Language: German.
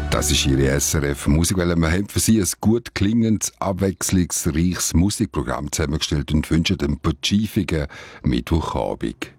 Das ist Ihre SRF-Musikwelle. Wir haben für Sie ein gut klingendes, abwechslungsreiches Musikprogramm zusammengestellt und wünschen einen putschiefigen Mittwochabend.